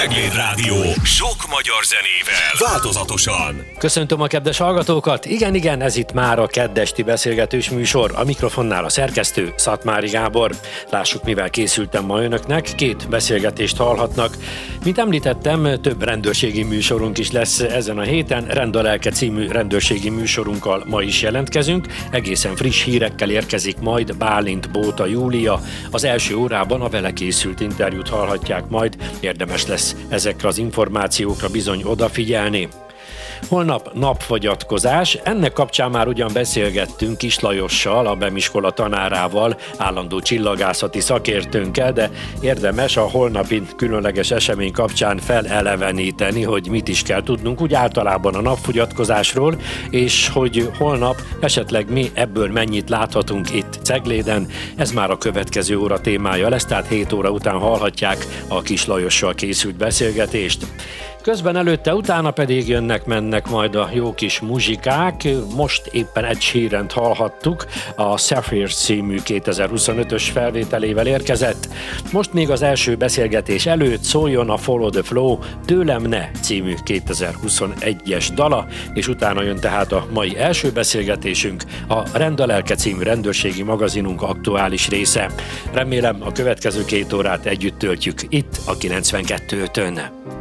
Cegléd Rádió. Sok magyar zenével. Változatosan. Köszöntöm a kedves hallgatókat. Igen, ez itt már a keddesti beszélgetős műsor. A mikrofonnál a szerkesztő, Szatmári Gábor. Lássuk, mivel készültem ma önöknek. 2 beszélgetést hallhatnak. Mint említettem, több rendőrségi műsorunk is lesz ezen a héten. Rend a lelke című rendőrségi műsorunkkal ma is jelentkezünk. Egészen friss hírekkel érkezik majd Bálint Bóta Júlia. Az első órában a vele készült interjút hallhatják majd. Érdemes lesz ezekre az információkra bizony odafigyelni. Holnap napfogyatkozás, ennek kapcsán már ugyan beszélgettünk Kis Lajossal, a BEM iskola tanárával, állandó csillagászati szakértőnkkel, de érdemes a holnapi különleges esemény kapcsán feleleveníteni, hogy mit is kell tudnunk úgy általában a napfogyatkozásról, és hogy holnap esetleg mi ebből mennyit láthatunk itt Cegléden. Ez már a következő óra témája lesz, tehát 7 óra után hallhatják a Kis Lajossal készült beszélgetést. Közben előtte, utána pedig jönnek-mennek majd a jó kis muzsikák. Most éppen Ed Sheerant hallhattuk, a Sapphire című 2025-ös felvételével érkezett. Most még az első beszélgetés előtt szóljon a Follow the Flow Tőlem ne című 2021-es dala, és utána jön tehát a mai első beszélgetésünk, a Rend a lelke című rendőrségi magazinunk aktuális része. Remélem a következő 2 órát együtt töltjük itt a 92.5-ön.